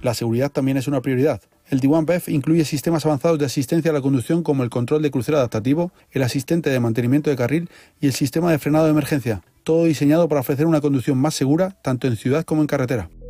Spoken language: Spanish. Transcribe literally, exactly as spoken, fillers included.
La seguridad también es una prioridad. El D uno B E V incluye sistemas avanzados de asistencia a la conducción como el control de crucero adaptativo, el asistente de mantenimiento de carril y el sistema de frenado de emergencia, todo diseñado para ofrecer una conducción más segura tanto en ciudad como en carretera.